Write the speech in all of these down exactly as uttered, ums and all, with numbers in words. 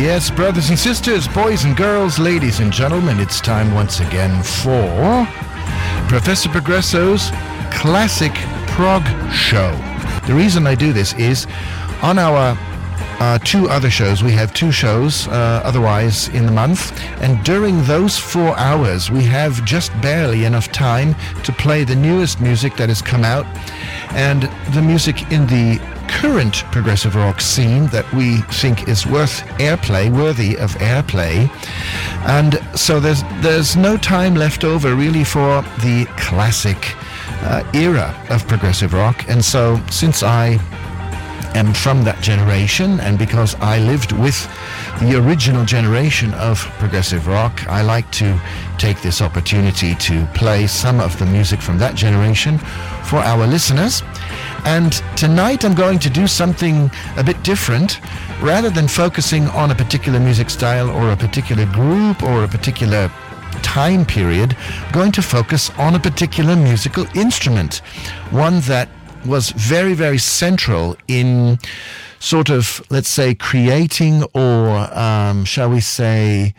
Yes, brothers and sisters, boys and girls, ladies and gentlemen, it's time once again for Professor Progresso's Classic Prog Show. The reason I do this is on our uh, two other shows, we have two shows uh, otherwise in the month, and during those four hours we have just barely enough time to play the newest music that has come out and the music in the current progressive rock scene that we think is worth airplay, worthy of airplay. And so there's there's no time left over really for the classic uh, era of progressive rock. And so since I am from that generation, and because I lived with the original generation of progressive rock, I like to take this opportunity to play some of the music from that generation for our listeners. And tonight I'm going to do something a bit different. Rather than focusing on a particular music style or a particular group or a particular time period, I'm going to focus on a particular musical instrument, one that was very, very central in sort of, let's say, creating or, um, shall we say,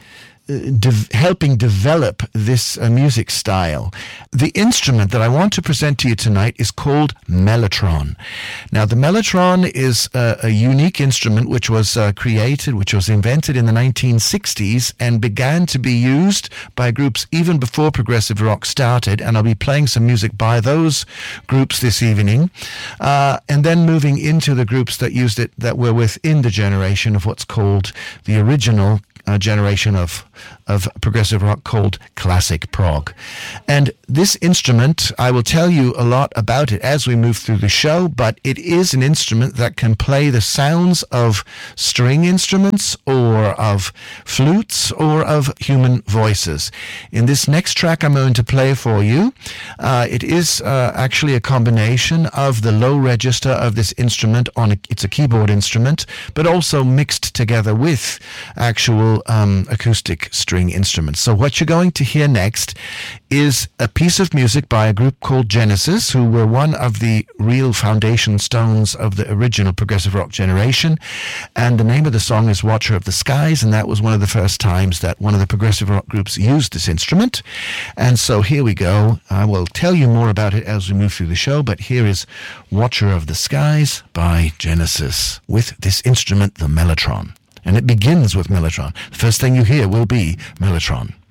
De- helping develop this uh, music style. The instrument that I want to present to you tonight is called mellotron. Now, the mellotron is uh, a unique instrument which was uh, created, which was invented in the nineteen sixties and began to be used by groups even before progressive rock started, and I'll be playing some music by those groups this evening, uh, and then moving into the groups that used it that were within the generation of what's called the original Uh, generation of of progressive rock called classic prog. And this instrument, I will tell you a lot about it as we move through the show, but it is an instrument that can play the sounds of string instruments or of flutes or of human voices. In this next track I'm going to play for you, uh, it is uh, actually a combination of the low register of this instrument on a, it's a keyboard instrument, but also mixed together with actual um, acoustic string instruments. So what you're going to hear next is a piece of music by a group called Genesis, who were one of the real foundation stones of the original progressive rock generation. And the name of the song is Watcher of the Skies, and that was one of the first times that one of the progressive rock groups used this instrument. And so here we go. I will tell you more about it as we move through the show, but here is Watcher of the Skies by Genesis with this instrument, the mellotron. And it begins with mellotron. The first thing you hear will be mellotron.